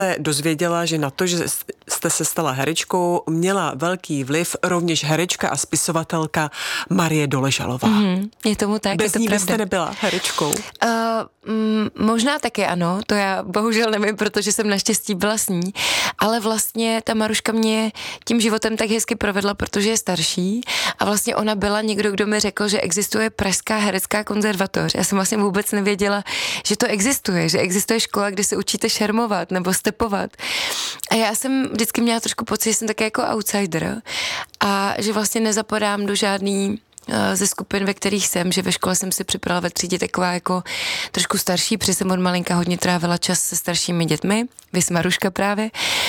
dozvěděla, že na to, že jste se stala herečkou, měla velký vliv rovněž herečka a spisovatelka Marie Doležalová. Je tomu tak, Bez je to ní pravda. byste nebyla herečkou? Možná taky ano, to já bohužel nevím, protože jsem naštěstí byla s ní, ale vlastně ta Maruška mě tím životem tak hezky provedla, protože je starší a vlastně ona byla někdo, kdo mi řekl, že existuje Pražská herecká konzervatoř. Já jsem vlastně vůbec nevěděla, že to existuje, že existuje škola, kde se učíte šermovat nebo stepovat. A já jsem vždycky měla trošku pocit, že jsem taky jako outsider a že vlastně nezapadám do žádný ze skupin, ve kterých jsem, že ve škole jsem si připravila ve třídě taková jako trošku starší, protože jsem od malinka hodně trávila čas se staršími dětmi, vys Maruška právě.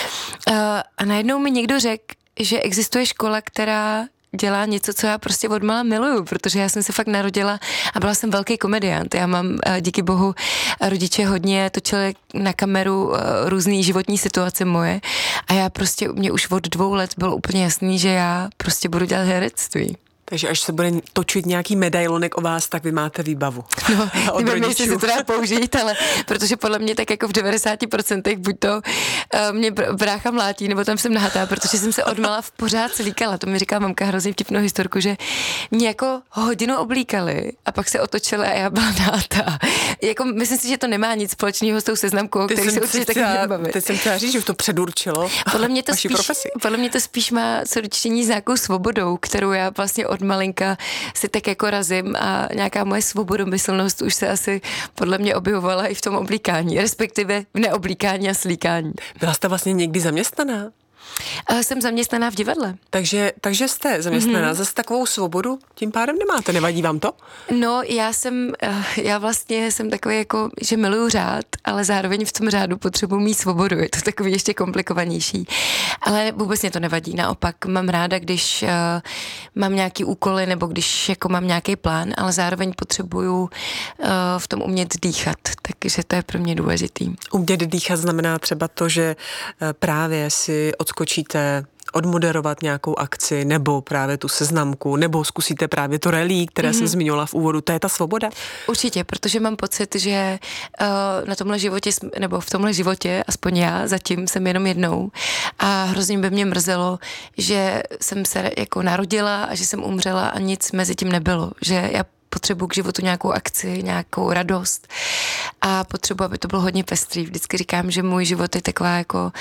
A najednou mi někdo řekl, že existuje škola, která dělá něco, co já prostě odmala miluju, protože já jsem se fakt narodila a byla jsem velký komediant. Já mám, díky bohu, rodiče hodně točili na kameru různý životní situace moje a já prostě, mě už od 2 let bylo úplně jasný, že já prostě budu dělat herectví. Takže až se bude točit nějaký medailonek o vás, tak vy máte výbavu. No, nevím, jestli si to dá použít, ale protože podle mě tak jako v 90% buď to mě brácha mlátí, nebo tam jsem nahatá, protože jsem se odmala pořád slíkala. To mi říká mamka hrozně vtipnou historku, že mě jako hodinu oblíkali a pak se otočili a já byla nahatá. Jako, myslím si, že to nemá nic společného s tou seznamkou, který se určitě taky bavit. Teď jsem chtěla říct, že to předurčilo vaši profesi. Podle mě to spíš má co dočinění s nějakou svobodou, kterou já vlastně od malinka si tak jako razím a nějaká moje svobodomyslnost už se asi podle mě objevovala i v tom oblíkání, respektive v neoblíkání a slíkání. Byla jste vlastně někdy zaměstnaná? Jsem zaměstnaná v divadle. Takže jste zaměstnaná, zase takovou svobodu tím pádem nemáte, nevadí vám to? No, já vlastně jsem takový jako, že miluju řád, ale zároveň v tom řádu potřebuji mít svobodu, je to takový ještě komplikovanější. Ale vůbec mě to nevadí, naopak mám ráda, když mám nějaký úkoly nebo když jako mám nějaký plán, ale zároveň potřebuju v tom umět dýchat, takže to je pro mě důležitý. Umět dýchat znamená třeba to, že právě si odskočíte odmoderovat nějakou akci, nebo právě tu seznamku, nebo zkusíte právě to rally, které jsem zmiňovala v úvodu. To je ta svoboda? Určitě, protože mám pocit, že na tomhle životě, nebo v tomhle životě, aspoň já, zatím jsem jenom jednou a hrozně by mě mrzelo, že jsem se jako narodila a že jsem umřela a nic mezi tím nebylo. Že já potřebuji k životu nějakou akci, nějakou radost a potřebuji, aby to bylo hodně pestrý. Vždycky říkám, že můj život je taková jako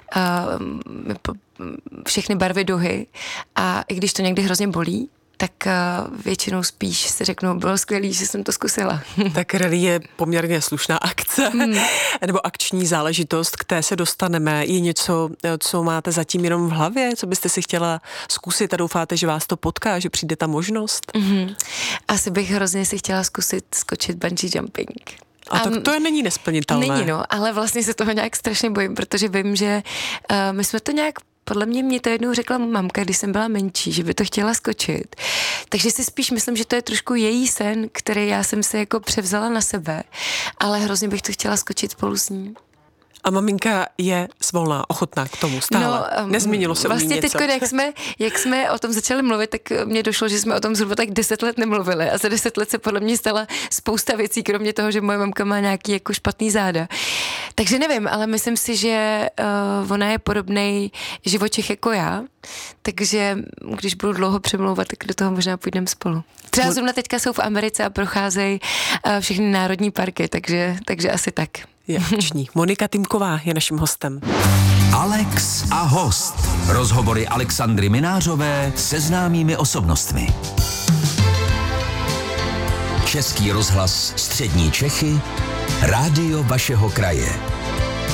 všechny barvy duhy a i když to někdy hrozně bolí, tak většinou spíš si řeknu, bylo skvělý, že jsem to zkusila. Tak rally je poměrně slušná akce, nebo akční záležitost, k té se dostaneme. Je něco, co máte zatím jenom v hlavě, co byste si chtěla zkusit a doufáte, že vás to potká, že přijde ta možnost? Asi bych hrozně si chtěla zkusit skočit bungee jumping. A tak to není nesplnitelné. Není, no, ale vlastně se toho nějak strašně bojím, protože vím, že my jsme to nějak podle mě to jednou řekla mamka, když jsem byla menší, že by to chtěla skočit. Takže si spíš myslím, že to je trošku její sen, který já jsem se jako převzala na sebe, ale hrozně bych to chtěla skočit spolu s ní. A maminka je svolná, ochotná k tomu stále. No, nezměnilo se vlastně něco. Teď, jak jsme o tom začali mluvit, tak mně došlo, že jsme o tom zhruba tak 10 let nemluvili a za 10 let se podle mě stala spousta věcí, kromě toho, že moje mamka má nějaký jako špatný záda. Takže nevím, ale myslím si, že ona je podobnej živočich jako já, takže když budu dlouho přemlouvat, tak do toho možná půjdeme spolu. Třeba zrovna teďka jsou v Americe a procházejí všechny národní parky, takže asi tak. Je akční. Monika Tymková je naším hostem. Alex a host. Rozhovory Alexandry Minářové se známými osobnostmi. Český rozhlas Střední Čechy, rádio vašeho kraje.